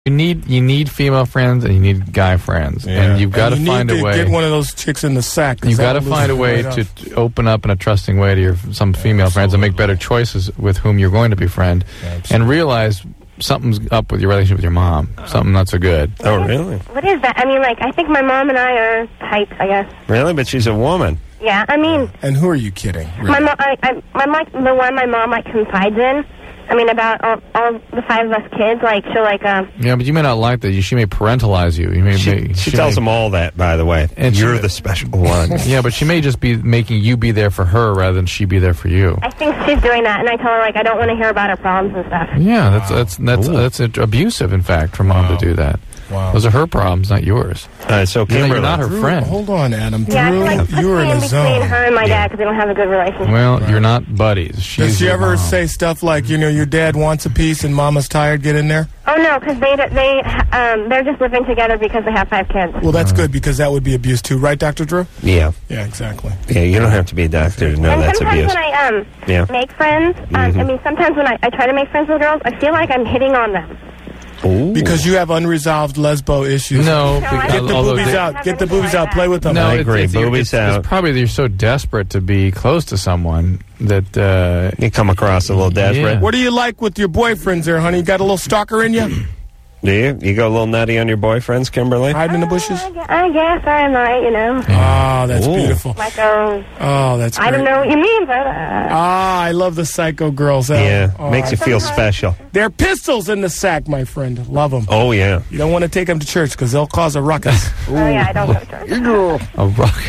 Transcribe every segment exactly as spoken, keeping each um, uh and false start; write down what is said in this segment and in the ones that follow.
You need you need female friends and you need guy friends, Yeah. and you've got to And you find need a to way. Get one of those chicks in the sack. 'cause You've got to that'll find a lose way you right to off. t- open up in a trusting way to your some female friends and make better choices with whom you're going to befriend, Absolutely. and realize something's up with your relationship with your mom. Something not so good. Oh, really? What is that? I mean, like, I think my mom and I are types, I guess. Really? But she's a woman. Yeah, I mean, And who are you kidding? my Really? mom, I, I, I'm like the one my mom like confides in. I mean, about all, all the five of us kids. Like, she'll like, um, Yeah, but you may not like that. You, she may parentalize you. You may. She, may, she tells may, them all that, by the way. And You're she- the special one. Yeah, but she may just be making you be there for her rather than she be there for you. I think she's doing that, and I tell her like I don't want to hear about her problems and stuff. Yeah, that's that's that's Ooh. that's abusive, in fact, for mom Wow. to do that. Wow. Those are her problems, not yours. All right, so You're not- Kimberly. you're not her Drew, friend. Hold on, Adam. Yeah, I Drew, feel like puts you're me in in a between zone. her and my dad because they don't have a good relationship. Well, you're not buddies. She's Does she your ever mom. say stuff like, you know, your dad wants a piece and mama's tired, get in there? Oh no, because they they um they're just living together because they have five kids. Well, that's good because that would be abuse too, right, Doctor Drew? Yeah. Yeah, exactly. Yeah, you don't have to be a doctor to know And that's sometimes abuse. when I um Yeah. make friends, um, I mean sometimes when I, I try to make friends with girls, I feel like I'm hitting on them. Ooh. Because you have unresolved lesbo issues. No, I- because, Get the although boobies they- out. Get the boobies out. Play with them. No, I it's- agree. It's, it's, Boobies it's, out. It's probably you're so desperate to be close to someone that uh, You come across a little desperate. Yeah. What do you like with your boyfriends there, honey? You got a little stalker in you? Do you? You go a little nutty on your boyfriends, Kimberly? Hiding in the bushes? I guess, I guess I might, you know. Oh, that's Ooh. beautiful. Like those, Oh, that's great. I don't know what you mean, but uh, Ah, I love the psycho girls. Al. Yeah, Oh, makes you feel special. They're pistols in the sack, my friend. Love them. Oh, yeah. You don't want to take them to church because they'll cause a ruckus. oh yeah, I don't go to church. a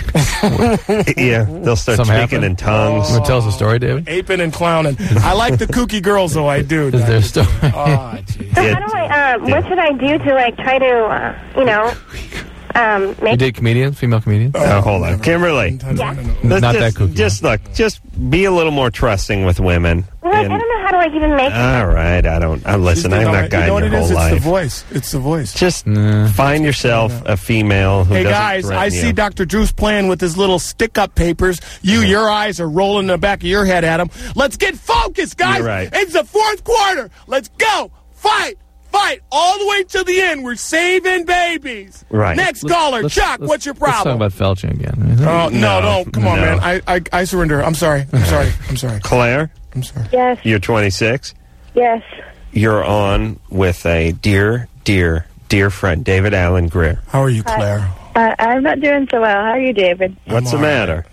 rock. Yeah, they'll start Something speaking happened? in tongues. You want to tell us a story, David? Aping and clowning. I like the kooky girls, though. I do. Is there a story? Oh, geez. So Yeah. how do I? Um, what should I do to like try to, uh, you know, um, You make? date comedians, female comedians? Oh, hold on. Kimberly. Yeah. Let's Not just, that kooky. Just look, just be a little more trusting with women. Well, like, And- I don't know how to like even make. all right, I don't. I listen. She's- I'm you know, not guiding you know what your it whole is? It's life. the voice. It's the voice. Just Nah. find yourself a female who Hey doesn't guys, I threaten see you. Doctor Drew's playing with his little stick-up papers. You, your eyes are rolling in the back of your head, Adam. Let's get focused, guys. You're right. It's the fourth quarter. Let's go. Fight. Fight all the way to the end. We're saving babies. Right. Next caller, Let's- Chuck. let's- What's your Let's talk problem? about felching again. Oh no, No, no, come on, no. man. I, I, I surrender. I'm sorry. I'm sorry. I'm sorry. Claire, I'm sorry. Yes. you're twenty-six. Yes. You're on with a dear, dear, dear friend, David Allen Greer. How are you, Claire? Uh, I'm not doing so well. How are you, David? What's the all right. matter?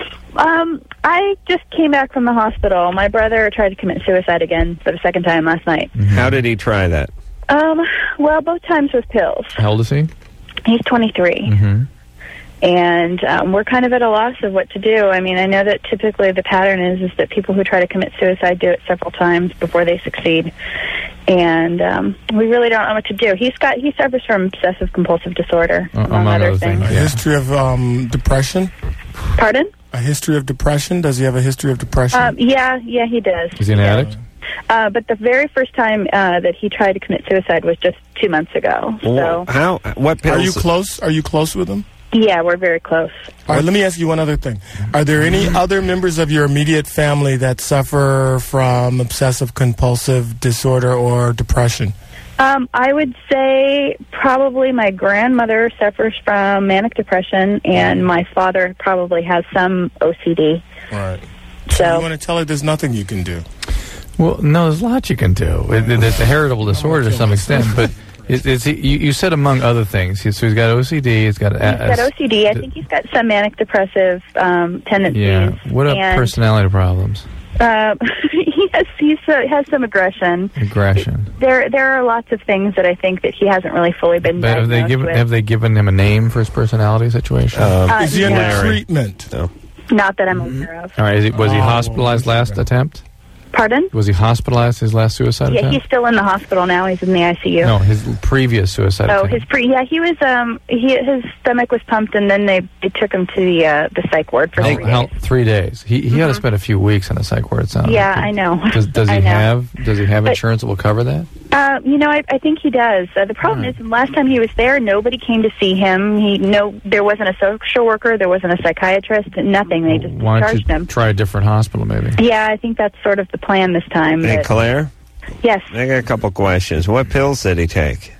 Um, I just came back from the hospital. My brother tried to commit suicide again for the second time last night. How did he try that? Um, well, both times with pills. How old is he? He's twenty-three. Mm-hmm. And um, we're kind of at a loss of what to do. I mean, I know that typically the pattern is is that people who try to commit suicide do it several times before they succeed, and um, we really don't know what to do. He's got he suffers from obsessive compulsive disorder, Uh, among, other things. A Yeah. history of um, depression. Pardon? A history of depression. Does he have a history of depression? Um, yeah, yeah, he does. Is he an addict? Uh, but the very first time uh, that he tried to commit suicide was just two months ago. So How? What pills? Are you close? Are you close with him? yeah, we're very close. All right, let me ask you one other thing. Are there any other members of your immediate family that suffer from obsessive compulsive disorder or depression? Um, I would say probably my grandmother suffers from manic depression, and my father probably has some O C D. All right. So You want to tell her there's nothing you can do? Well, no, there's a lot you can do. It, it, it's a heritable disorder to some extent, but it, it's you, you said among other things. He, so he's got O C D. He's got he's got O C D. I think he's got some manic depressive um, tendencies. Yeah. What about and, personality problems? Uh, he has he has some aggression. Aggression. There there are lots of things that I think that he hasn't really fully been But have they diagnosed given with. have they given him a name for his personality situation? Um, Uh, Is he under no. treatment? Not that I'm aware of. All right. Is he, was he Oh, hospitalized last attempt? Pardon? Was he hospitalized his last suicide Yeah, attempt? he's still in the hospital now. He's in the I C U. No, his previous suicide Oh, attempt. his pre yeah, he was um he his stomach was pumped and then they, they took him to the uh, the psych ward for How- three how- days. three days. He he had to spend a few weeks in a psych ward. It sounds Yeah, like. I know. Does does he I know. have does he have But- insurance that will cover that? Uh, you know, I, I think he does. Uh, the problem All right. is, last time he was there, nobody came to see him. He no, there wasn't a social worker, there wasn't a psychiatrist, nothing. They just Why don't discharged you him. try a different hospital, maybe? Yeah, I think that's sort of the plan this time. Hey, that- Claire, yes. I got a couple questions. What pills did he take?